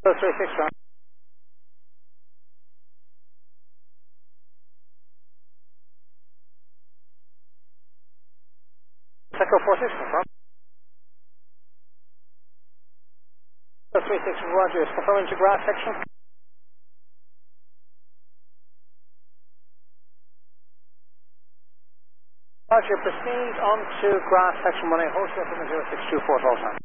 36 round. Echo 46, confirm. 36 Roger, is confirming to grass section. Roger, proceed on to grass section 1A, host from 0624 total time.